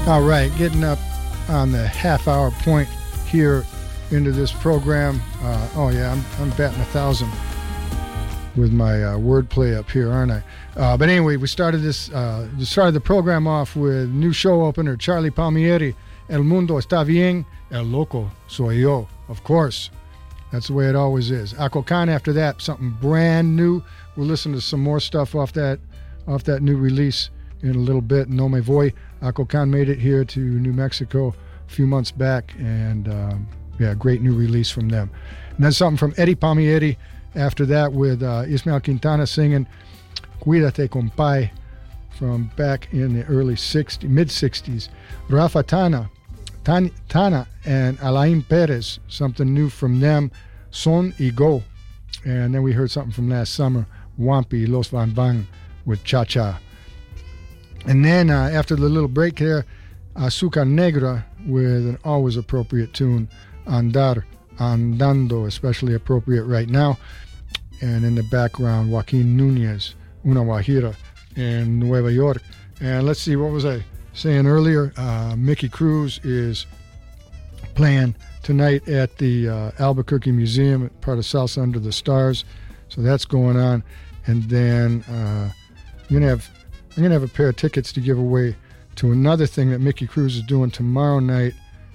All right, getting up on the half-hour point here into this program. I'm batting 1,000 with my wordplay up here, aren't I? But anyway, we started the program off with new show opener, Charlie Palmieri, El Mundo Está Bien, El Loco Soy Yo. Of course, that's the way it always is. Ako Khan after that, something brand new. We'll listen to some more stuff off that new release in a little bit. No Me Voy. Ako Khan made it here to New Mexico a few months back, and great new release from them. And then something from Eddie Palmieri after that with Ismael Quintana singing Cuídate Compay from back in the mid-60s. Rafa Tana and Alain Perez, something new from them, Son y Go. And then we heard something from last summer, Wampi Los Van Van with Cha Cha. And then after the little break there, Azúcar Negra with an always appropriate tune, Andando, especially appropriate right now. And in the background, Joaquin Nunez, Una Guajira in Nueva York. And let's see, what was I saying earlier? Mickey Cruz is playing tonight at the Albuquerque Museum, part of Salsa Under the Stars. So that's going on. And then I'm gonna have a pair of tickets to give away to another thing that Mickey Cruz is doing tomorrow night.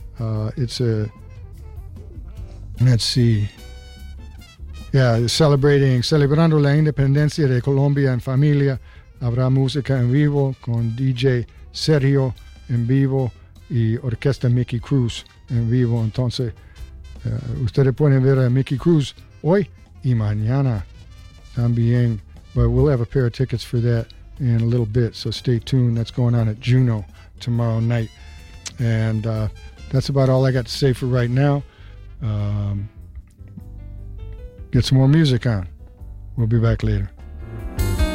Celebrando la Independencia de Colombia en Familia. Habrá música en vivo con DJ Sergio en vivo y Orquesta Mickey Cruz en vivo. Entonces, ustedes pueden ver a Mickey Cruz hoy y mañana también. But we'll have a pair of tickets for that in a little bit, so stay tuned. That's going on at Juno tomorrow night. And that's about all I got to say for right now. Get some more music on. We'll be back later.